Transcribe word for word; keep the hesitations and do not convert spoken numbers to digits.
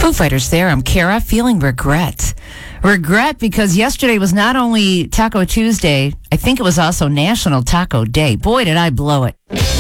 Foo Fighters there. I'm Kara, feeling regret. Regret because yesterday was not only Taco Tuesday, I think it was also National Taco Day. Boy, did I blow it.